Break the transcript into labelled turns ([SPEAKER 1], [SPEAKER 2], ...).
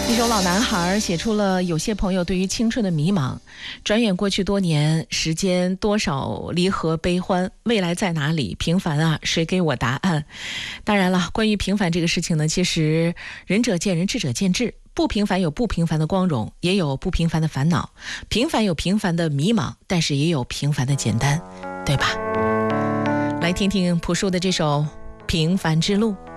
[SPEAKER 1] 一首老男孩写出了有些朋友对于青春的迷茫。转眼过去多年，时间多少离合悲欢，未来在哪里？平凡啊，谁给我答案？当然了，关于平凡这个事情呢，其实仁者见仁，智者见智。不平凡有不平凡的光荣，也有不平凡的烦恼；平凡有平凡的迷茫，但是也有平凡的简单，对吧？来听听朴树的这首《平凡之路》。